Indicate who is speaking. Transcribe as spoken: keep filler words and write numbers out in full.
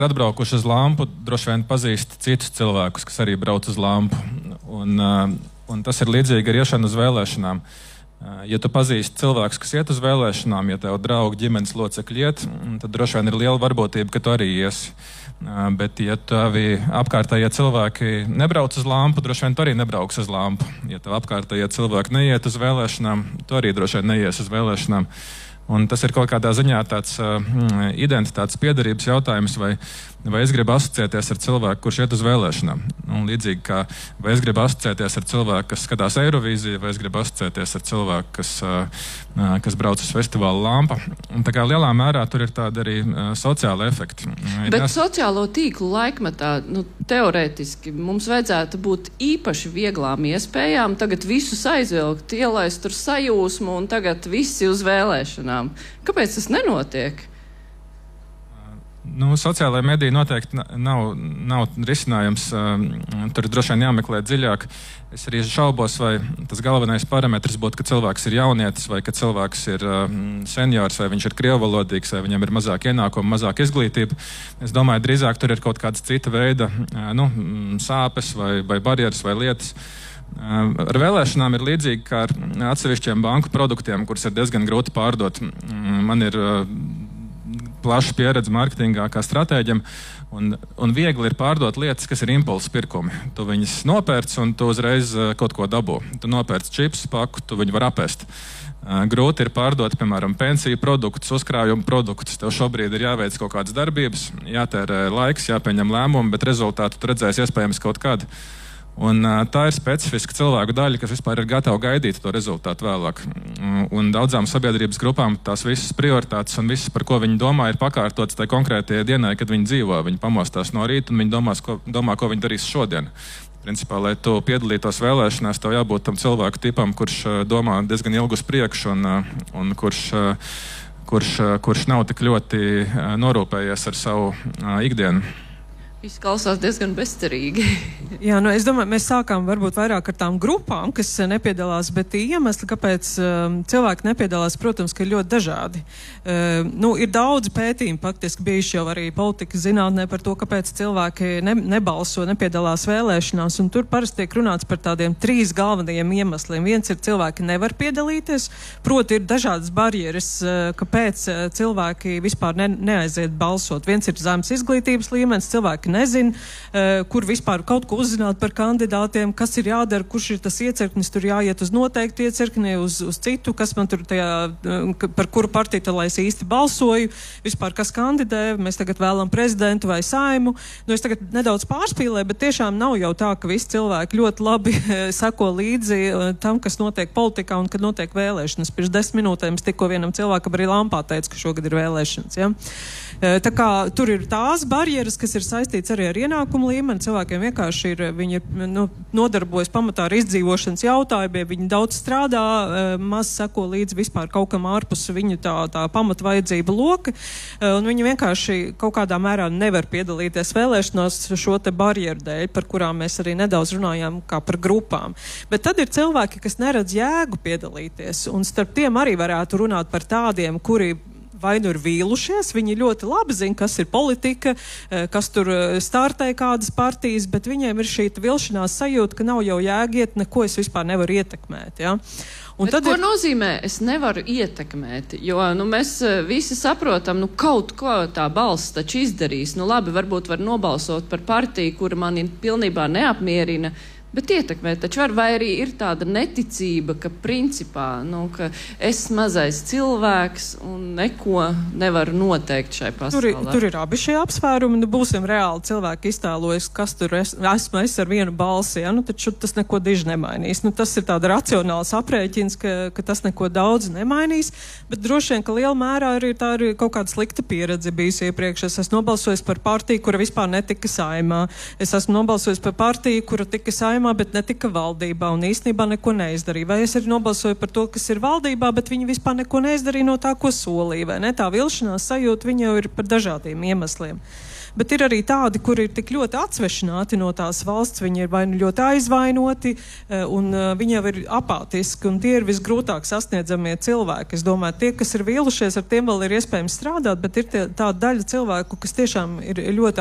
Speaker 1: atbraukuši uz lampu, droši vien pazīst citus cilvēkus, kas arī brauc uz lampu. Un, un tas ir līdzīgi ar iešanu uz vēlēšanām. Ja tu pazīsti cilvēkus, kas iet uz vēlēšanām, ja tev draugi ģimenes locekļi iet, tad droši vien ir liela varbūtība, ka tu arī iesi. Bet ja tavi apkārtējie cilvēki nebrauc uz lampu, droši vien tu arī nebrauks uz lampu. Ja tev apkārtējie cilvēki neiet uz vēlēšanām, tu arī droši vien neies uz vēlēšanām. Un tas ir kaut kādā ziņā tāds uh, identitātes piederības jautājums, vai, vai es gribu asociēties ar cilvēku, kurš iet uz vēlēšanām. Un līdzīgi kā vai es gribu asociēties ar cilvēku, kas skatās Eirovīziju, vai es gribu asociēties ar cilvēku, kas, uh, kas brauc uz festivālu Lampa. Un tā kā lielā mērā tur ir tāda arī uh, sociāla efekti.
Speaker 2: Bet Jās... sociālo tīklu laikmetā, nu, teorētiski mums vajadzētu būt īpaši vieglām iespējām tagad visus aizvilkt, ielaist tur sajūsmu un tagad visi uz vēlēšanām. Kāpēc tas nenotiek?
Speaker 1: Nu, sociālajā mediji noteikti nav, nav risinājums. Tur droši vien jāmeklē dziļāk. Es arī šaubos, vai tas galvenais parametrs būtu, ka cilvēks ir jaunietis, vai ka cilvēks ir seniors, vai viņš ir krievalodīgs, vai viņam ir mazāk ienākumu, mazāk izglītība. Es domāju, drīzāk tur ir kaut kāds cita veida nu, sāpes vai, vai barjeras vai lietas. Ar vēlēšanām ir līdzīgi kā ar atsevišķiem banku produktiem, kurus ir diezgan grūti pārdot. Man ir plaša pieredze mārketingā kā stratēģim, un, un viegli ir pārdot lietas, kas ir impulsu pirkumi. Tu viņas nopērc un tu uzreiz kaut ko dabū. Tu nopērc čips paku, tu viņu var apēst. Grūti ir pārdot, piemēram, pensiju produktus, uzkrājumu produktus. Tev šobrīd ir jāveic kaut kādas darbības, jātērē laiks, jāpieņem lēmumi, bet rezultātu tu redzēsi iespējams kaut kādu. Un uh, tā ir specifiska cilvēku daļa, kas vispār ir gatava gaidīt to rezultātu vēlāk. Un daudzām sabiedrības grupām tās visas prioritātes un viss, par ko viņi domā, ir pakārtotas tai konkrētajai dienai, kad viņi dzīvo. Viņi pamostās no rīta un viņi domās, ko, domā, ko viņi darīs šodien. Principā, lai tu piedalītos vēlēšanās, tev jābūt tam cilvēku tipam, kurš uh, domā diezgan ilgu uz priekšu un, uh, un kurš, uh, kurš, uh, kurš nav tik ļoti uh, norūpējies ar savu uh, ikdienu.
Speaker 2: Viss klausās diezgan bezcerīgi.
Speaker 3: Jā, nu es domāju, mēs sākām varbūt vairāk ar tām grupām, kas nepiedalās, bet iemesli, kāpēc um, cilvēki nepiedalās, protams, ka ir ļoti dažādi. Uh, nu, ir daudz pētījumi, faktiski bijuši jau arī politikas zinātnē par to, kāpēc cilvēki ne, nebalso, nepiedalās vēlēšanās, un tur parasti tiek runāts par tādiem trīs galvenajiem iemesliem. Viens ir cilvēki nevar piedalīties, proti ir dažādas barjeras, uh, kāpēc uh, cilvēki vispār ne, neaiziet balsot. Viens ir zemes izglītības līmenis, cilvēki nezinu, uh, kur vispār kaut ko uzzināt par kandidātiem, kas ir jādara, kurš ir tas iecirknis, tur jāiet uz noteikti iecirkni, uz, uz citu, kas man tur tajā, uh, par kuru partiju tad, lai es īsti balsoju, vispār kas kandidē, mēs tagad vēlam prezidentu vai saimu. Nu, es tagad nedaudz pārspīlēju, bet tiešām nav jau tā, ka visi cilvēki ļoti labi seko līdzi uh, tam, kas notiek politikā un kad notiek vēlēšanas. Pirms desmit minūtēm es tikko vienam cilvēkam arī Lampā teicu, ka šogad ir vēlēšanas. Ja? Uh, tā kā tur ir tās barjeras, kas ir saistītas arī ar ienākumu līmeni. Cilvēkiem vienkārši ir, viņi ir, nu, nodarbojas pamatā ar izdzīvošanas jautājumiem, viņi daudz strādā, maz seko līdz vispār kaut kam ārpus viņu tā, tā pamata vajadzība loka, un viņi vienkārši kaut kādā mērā nevar piedalīties vēlēšanās šo te barjeru dēļ, par kurām mēs arī nedaudz runājām kā par grupām. Bet tad ir cilvēki, kas neredz jēgu piedalīties, un starp tiem arī varētu runāt par tādiem, kuri vai nu ir vīlušies, viņi ļoti labi zina, kas ir politika, kas tur startē kādas partijas, bet viņiem ir šī vilšanās sajūta, ka nav jau jēgiet, neko es vispār nevaru ietekmēt. Ja? Un
Speaker 2: bet
Speaker 3: tad
Speaker 2: ko
Speaker 3: ir...
Speaker 2: nozīmē es nevaru ietekmēt? Jo nu, mēs visi saprotam, nu kaut ko tā balss taču izdarīs. Nu labi, varbūt var nobalsot par partiju, kura mani pilnībā neapmierina, bet ietekmēt taču var, vai arī ir tāda neticība, ka principā, nu, ka es mazais cilvēks un neko nevaru noteikt šai pasaulē.
Speaker 3: Tur, tur ir abi šie apsvērumi, nu būsim reāli cilvēki iztēlojas, kas tur es, esmu es ar vienu balsi, ja? Nu taču tas neko diži nemainīs. Nu tas ir tāda racionāls aprēķins, ka, ka tas neko daudz nemainīs, bet droši vien, ka liela mērā arī tā ir kaut kāda slikta pieredze bijusi iepriekš. Es esmu nobalsojis par partiju, kura vispār netika saimā. Es esmu nobalsojis par partiju, kura tika saimā, bet netika valdībā un īstenībā neko neizdarīja. Vai es arī nobalsoju par to, kas ir valdībā, bet viņi vispār neko neizdarīja no tā, ko solīja, vai ne? Tā vilšanās sajūta viņa jau ir par dažādiem iemesliem. bet ir arī tādi, kuri ir tik ļoti atsvešināti no tās valsts, viņi ir vai nu ļoti aizvainoti, un viņi jau ir apātiski, un tie ir visgrūtāk sasniedzamie cilvēki. Es domāju, tie, kas ir vīlušies, ar tiem vēl ir iespējams strādāt, bet ir tie, tā daļa cilvēku, kas tiešām ir ļoti